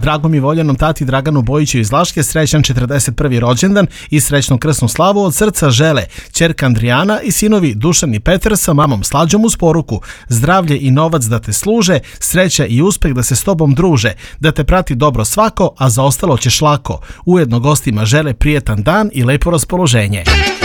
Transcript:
Dragom i voljenom tati Draganu Bojiću iz Laške srećan 41. rođendan i srećnu krsnu slavu od srca žele ćerka Andrijana i sinovi Dušan i Petar sa mamom Slađom uz poruku: zdravlje i novac da te služe, sreća i uspeh da se s tobom druže, da te prati dobro svako, a za ostalo ćeš lako. Ujedno gostima žele prijetan dan i lepo raspoloženje.